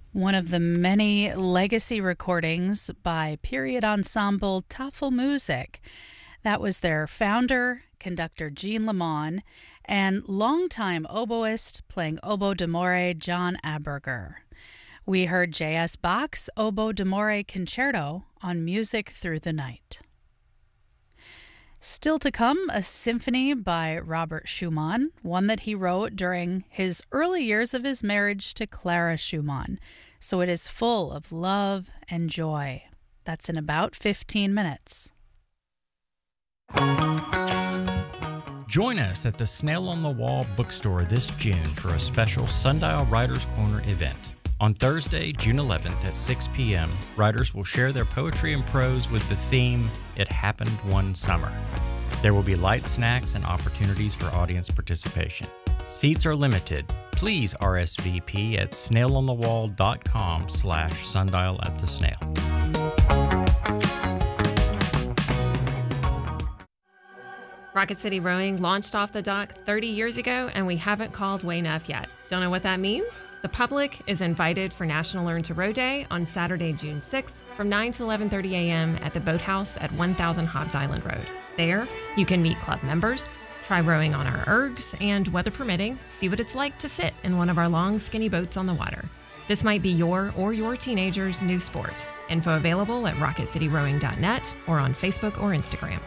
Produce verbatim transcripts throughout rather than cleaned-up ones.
One of the many legacy recordings by period ensemble Tafelmusik. That was their founder, conductor Jean Lamont, and longtime oboist playing oboe d'amore John Aberger. We heard J S. Bach's Oboe d'Amore Concerto on Music Through the Night. Still to come, a symphony by Robert Schumann, one that he wrote during his early years of his marriage to Clara Schumann. So it is full of love and joy. That's in about fifteen minutes. Join us at the Snail on the Wall bookstore this June for a special Sundial Writers Corner event. On Thursday, June eleventh at six p.m., writers will share their poetry and prose with the theme, It Happened One Summer. There will be light snacks and opportunities for audience participation. Seats are limited. Please R S V P at snailonthewall.com slash sundial at the snail. Rocket City Rowing launched off the dock thirty years ago, and we haven't called Wayne F yet. Don't know what that means? The public is invited for National Learn to Row Day on Saturday, June sixth from nine to eleven thirty a.m. at the Boathouse at one thousand Hobbs Island Road. There, you can meet club members, try rowing on our ergs, and weather permitting, see what it's like to sit in one of our long, skinny boats on the water. This might be your or your teenager's new sport. Info available at rocket city rowing dot net or on Facebook or Instagram.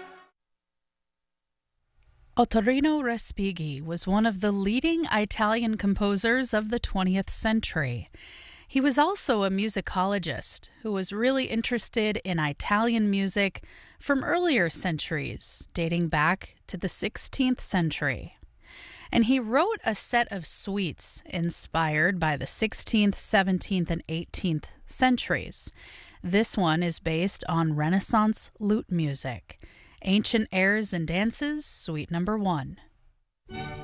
Ottorino Respighi was one of the leading Italian composers of the twentieth century. He was also a musicologist who was really interested in Italian music from earlier centuries, dating back to the sixteenth century. And he wrote a set of suites inspired by the sixteenth, seventeenth, and eighteenth centuries. This one is based on Renaissance lute music. Ancient Airs and Dances, Suite Number One.